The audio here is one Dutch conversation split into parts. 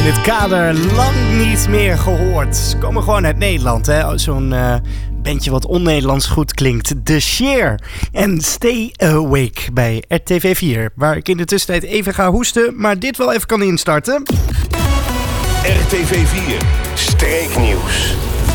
dit kader lang niet meer gehoord. Ze komen gewoon uit Nederland, hè? Zo'n bandje wat on-Nederlands goed klinkt. The Sheer en Stay Awake bij RTV 4. Waar ik in de tussentijd even ga hoesten, maar dit wel even kan instarten. RTV 4 Streeknieuws.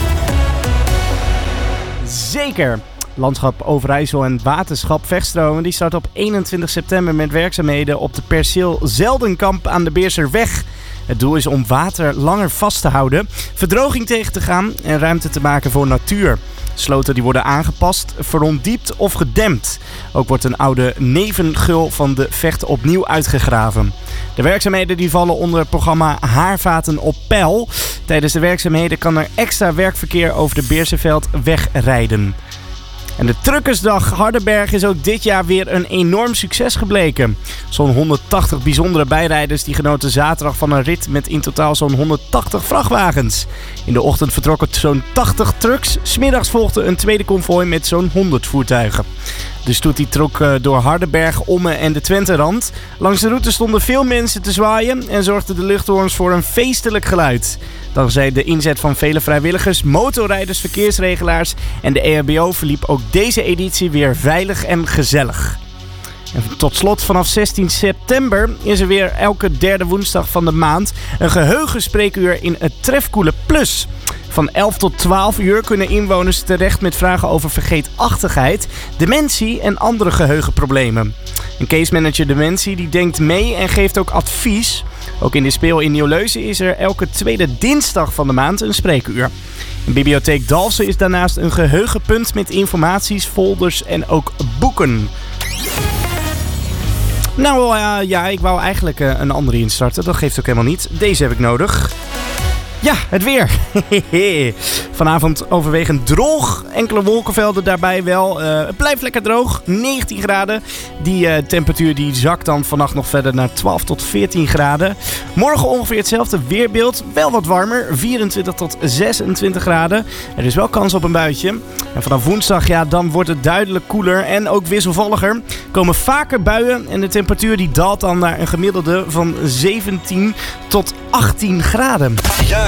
Zeker. Landschap Overijssel en Waterschap Vechtstromen die start op 21 september met werkzaamheden op de perceel Zeldenkamp aan de Beerserweg. Het doel is om water langer vast te houden, verdroging tegen te gaan en ruimte te maken voor natuur. Sloten die worden aangepast, verondiept of gedempt. Ook wordt een oude nevengul van de Vecht opnieuw uitgegraven. De werkzaamheden die vallen onder het programma Haarvaten op peil. Tijdens de werkzaamheden kan er extra werkverkeer over de Beersenveld wegrijden. En de Truckersdag Hardenberg is ook dit jaar weer een enorm succes gebleken. Zo'n 180 bijzondere bijrijders die genoten zaterdag van een rit met in totaal zo'n 180 vrachtwagens. In de ochtend vertrokken zo'n 80 trucks. 's Middags volgde een tweede konvooi met zo'n 100 voertuigen. De stoet die trok door Hardenberg, Ommen en de Twenterand. Langs de route stonden veel mensen te zwaaien en zorgden de luchthoorns voor een feestelijk geluid. Dankzij de inzet van vele vrijwilligers, motorrijders, verkeersregelaars en de EHBO verliep ook deze editie weer veilig en gezellig. En tot slot, vanaf 16 september is er weer elke derde woensdag van de maand een geheugenspreekuur in het Trefkoele Plus. Van 11 tot 12 uur kunnen inwoners terecht met vragen over vergeetachtigheid, dementie en andere geheugenproblemen. Een case manager dementie die denkt mee en geeft ook advies. Ook in de Speel in Nieuwleusen is er elke tweede dinsdag van de maand een spreekuur. In Bibliotheek Dalfsen is daarnaast een geheugenpunt met informaties, folders en ook boeken. Nou ja, ik wou eigenlijk een andere instarten. Dat geeft ook helemaal niet. Deze heb ik nodig. Ja, het weer. Vanavond overwegend droog. Enkele wolkenvelden daarbij wel. Het blijft lekker droog. 19 graden. Die temperatuur die zakt dan vannacht nog verder naar 12 tot 14 graden. Morgen ongeveer hetzelfde weerbeeld. Wel wat warmer. 24 tot 26 graden. Er is wel kans op een buitje. En vanaf woensdag, ja, dan wordt het duidelijk koeler en ook wisselvalliger. Er komen vaker buien en de temperatuur die daalt dan naar een gemiddelde van 17 tot 18 graden. Ja.